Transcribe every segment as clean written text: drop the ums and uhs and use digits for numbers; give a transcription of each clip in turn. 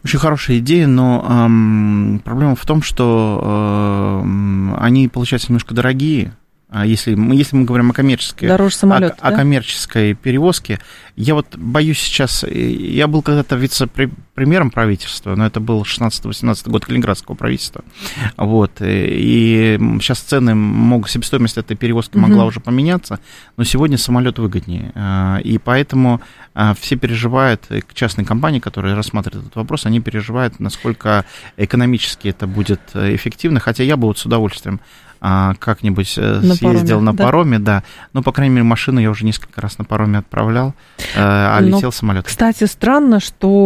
Очень хорошая идея, но проблема в том, что они получаются немножко дорогие. Если мы говорим о коммерческой, дороже самолета, о коммерческой перевозке, я вот боюсь сейчас, я был когда-то вице-премьером правительства, но это был 16-18 год Калининградского правительства, вот, и сейчас себестоимость этой перевозки могла уже поменяться, но сегодня самолет выгоднее, и поэтому все переживают, частные компании, которые рассматривают этот вопрос, они переживают, насколько экономически это будет эффективно, хотя я бы вот с удовольствием как-нибудь съездил на пароме, да. Но, по крайней мере, машину я уже несколько раз на пароме отправлял, летел самолетом. Кстати, странно,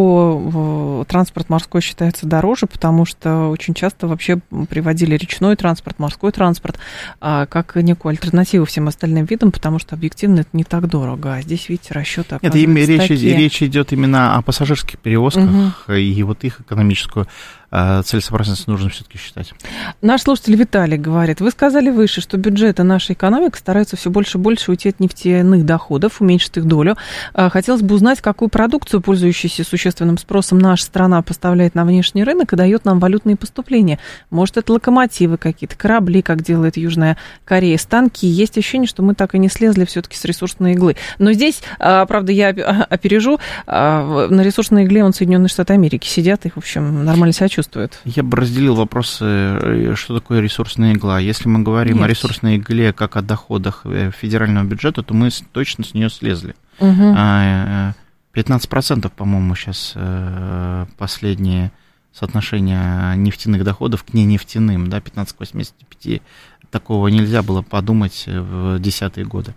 что транспорт морской считается дороже, потому что очень часто вообще приводили речной транспорт, морской транспорт как некую альтернативу всем остальным видам, потому что объективно это не так дорого. А здесь, видите, расчеты оказываются такие. Речь идет именно о пассажирских перевозках, и вот их экономическую целесообразность нужно все-таки считать. Наш слушатель Виталий говорит, вы сказали выше, что бюджеты нашей экономики стараются все больше и больше уйти от нефтяных доходов, уменьшить их долю. Хотелось бы узнать, какую продукцию, пользующуюся существенным спросом, наша страна поставляет на внешний рынок и дает нам валютные поступления. Может, это локомотивы какие-то, корабли, как делает Южная Корея, станки. Есть ощущение, что мы так и не слезли все-таки с ресурсной иглы. Но здесь, правда, я опережу, на ресурсной игле Соединенные Штаты Америки сидят и, в общем, нормально себя чувствуют. Я бы разделил вопросы, что такое ресурсная игла. Если мы говорим о ресурсной игле как о доходах федерального бюджета, то мы точно с нее слезли. 15%, по-моему, сейчас последнее соотношение нефтяных доходов к ненефтяным, да, 15 к 85. Такого нельзя было подумать в 10-е годы.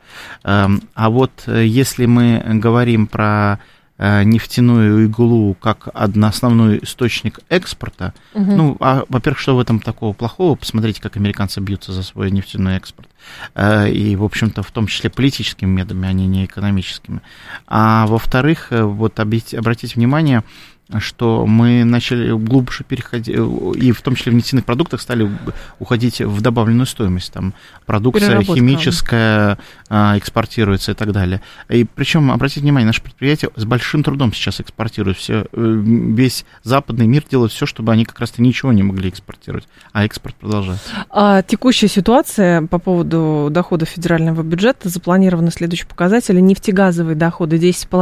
А вот если мы говорим про нефтяную иглу как основной источник экспорта. Во-первых, что в этом такого плохого? Посмотрите, как американцы бьются за свой нефтяной экспорт. И, в общем-то, в том числе политическими методами, а не экономическими. А во-вторых, вот обратите внимание, что мы начали глубже переходить, и в том числе в нефтяных продуктах стали уходить в добавленную стоимость. Там продукция химическая экспортируется и так далее. И причем, обратите внимание, наши предприятия с большим трудом сейчас экспортируют. Весь западный мир делает все, чтобы они как раз-то ничего не могли экспортировать, а экспорт продолжается. А текущая ситуация по поводу доходов федерального бюджета, запланированы следующие показатели. Нефтегазовые доходы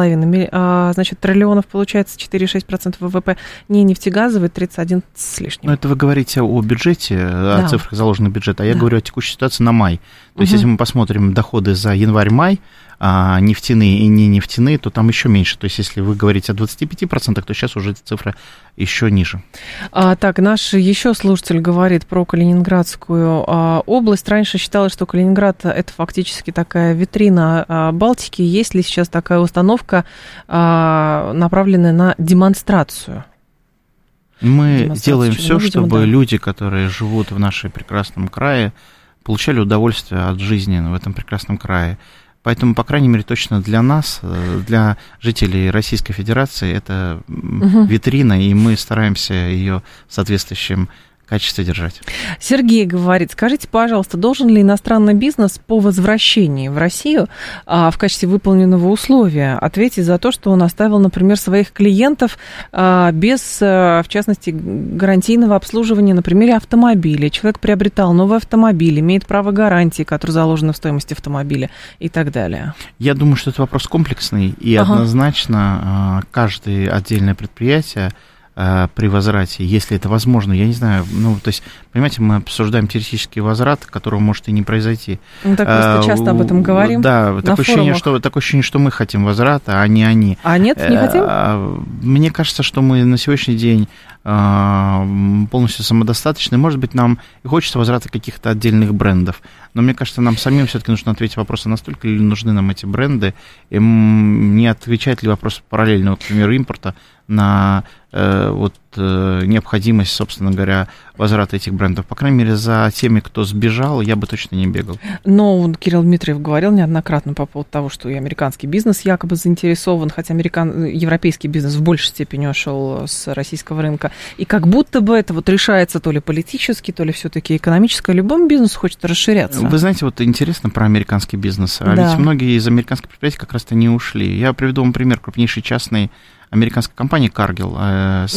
10,5 триллионов, получается 4,6% ВВП, не нефтегазовый 31 с лишним. Но это вы говорите о бюджете, о цифрах заложенных бюджета, а я говорю о текущей ситуации на май. То есть, если мы посмотрим доходы за январь-май, нефтяные и не нефтяные, то там еще меньше. То есть, если вы говорите о 25%, то сейчас уже эта цифра еще ниже. Так, наш еще слушатель говорит про Калининградскую область. Раньше считалось, что Калининград – это фактически такая витрина Балтики. Есть ли сейчас такая установка, направленная на демонстрацию? Мы делаем все, чтобы люди, которые живут в нашем прекрасном крае, получали удовольствие от жизни в этом прекрасном крае. Поэтому, по крайней мере, точно для нас, для жителей Российской Федерации, это витрина, и мы стараемся ее в соответствующем качестве держать. Сергей говорит, скажите, пожалуйста, должен ли иностранный бизнес по возвращении в Россию в качестве выполненного условия ответить за то, что он оставил, например, своих клиентов без, в частности, гарантийного обслуживания на примере автомобиля? Человек приобретал новый автомобиль, имеет право гарантии, которое заложено в стоимости автомобиля и так далее. Я думаю, что это вопрос комплексный, и однозначно каждое отдельное предприятие при возврате, если это возможно, я не знаю, то есть, понимаете, мы обсуждаем теоретический возврат, которого может и не произойти. Мы так просто часто об этом говорим. Да, такое ощущение, что мы хотим возврата, а не они. А нет, не хотим? Мне кажется, что мы на сегодняшний день полностью самодостаточны. Может быть, нам и хочется возврата каких-то отдельных брендов, но мне кажется, нам самим все-таки нужно ответить вопрос, настолько ли нужны нам эти бренды, и не отвечает ли вопрос параллельного, к примеру, импорта на необходимость, собственно говоря, возврата этих брендов. По крайней мере, за теми, кто сбежал, я бы точно не бегал. Но Кирилл Дмитриев говорил неоднократно по поводу того, что и американский бизнес якобы заинтересован, хотя европейский бизнес в большей степени ушел с российского рынка. И как будто бы это решается то ли политически, то ли все-таки экономически. Любому бизнесу хочется расширяться. Вы знаете, интересно про американский бизнес. Ведь многие из американских предприятий как раз-то не ушли. Я приведу вам пример крупнейшей частной американской компании Cargill